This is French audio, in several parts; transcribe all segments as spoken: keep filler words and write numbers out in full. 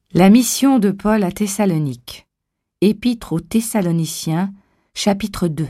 La mission de Paul à Thessalonique. Épître aux Thessaloniciens, chapitre deux.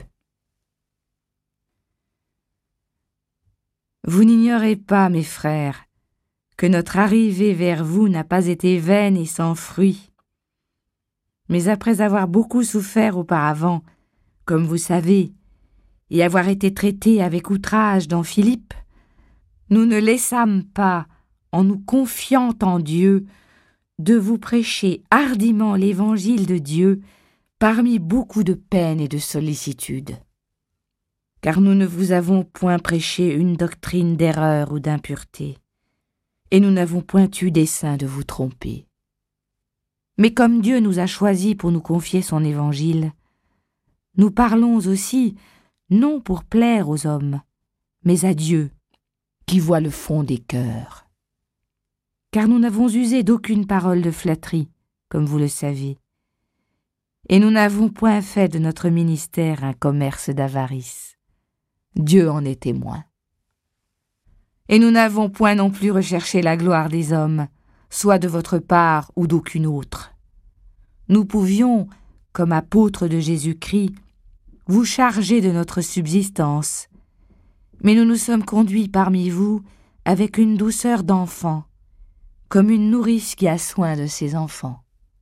Vous n'ignorez pas, mes frères, que notre arrivée vers vous n'a pas été vaine et sans fruit. Mais après avoir beaucoup souffert auparavant, comme vous savez, et avoir été traités avec outrage dans Philippe, nous ne laissâmes pas, en nous confiant en Dieu, de vous prêcher hardiment l'évangile de Dieu parmi beaucoup de peines et de sollicitudes. Car nous ne vous avons point prêché une doctrine d'erreur ou d'impureté, et nous n'avons point eu dessein de vous tromper. Mais comme Dieu nous a choisis pour nous confier son évangile, nous parlons aussi, non pour plaire aux hommes, mais à Dieu, qui voit le fond des cœurs. Car nous n'avons usé d'aucune parole de flatterie, comme vous le savez, et nous n'avons point fait de notre ministère un commerce d'avarice. Dieu en est témoin. Et nous n'avons point non plus recherché la gloire des hommes, soit de votre part ou d'aucune autre. Nous pouvions, comme apôtres de Jésus-Christ, vous charger de notre subsistance, mais nous nous sommes conduits parmi vous avec une douceur d'enfant, comme une nourrice qui a soin de ses enfants.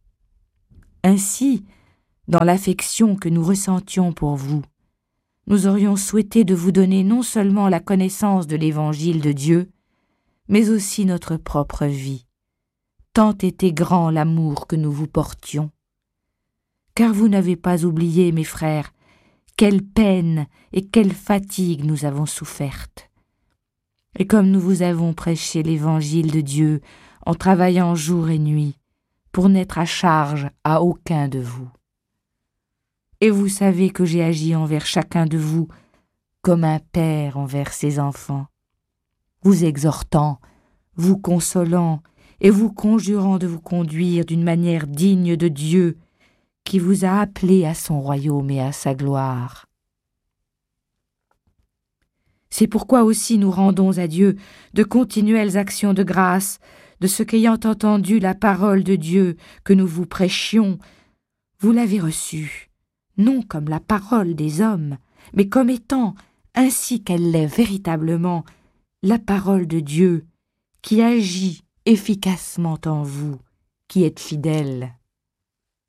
Ainsi, dans l'affection que nous ressentions pour vous, nous aurions souhaité de vous donner non seulement la connaissance de l'Évangile de Dieu, mais aussi notre propre vie, tant était grand l'amour que nous vous portions. Car vous n'avez pas oublié, mes frères, quelle peine et quelle fatigue nous avons souffertes. Et comme nous vous avons prêché l'Évangile de Dieu en travaillant jour et nuit, pour n'être à charge à aucun de vous. Et vous savez que j'ai agi envers chacun de vous comme un père envers ses enfants, vous exhortant, vous consolant et vous conjurant de vous conduire d'une manière digne de Dieu qui vous a appelés à son royaume et à sa gloire. C'est pourquoi aussi nous rendons à Dieu de continuelles actions de grâce, de ce qu'ayant entendu la parole de Dieu que nous vous prêchions, vous l'avez reçue, non comme la parole des hommes, mais comme étant, ainsi qu'elle l'est véritablement, la parole de Dieu qui agit efficacement en vous, qui êtes fidèles.